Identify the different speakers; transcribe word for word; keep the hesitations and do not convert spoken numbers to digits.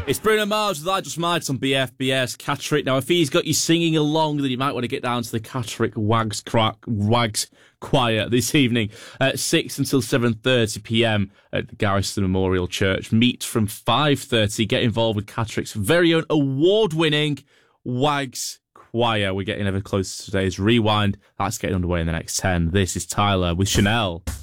Speaker 1: It's Bruno Mars with I Just Might on B F B S Catterick. Now, if he's got you singing along, then you might want to get down to the Catterick Wags, Crack, Wags Choir this evening at six until seven thirty p m at the Garrison Memorial Church. Meet from five thirty. Get involved with Catterick's very own award-winning Wags Choir. We're getting ever closer to today's Rewind. That's getting underway in the next ten. This is Tyler with Chanel.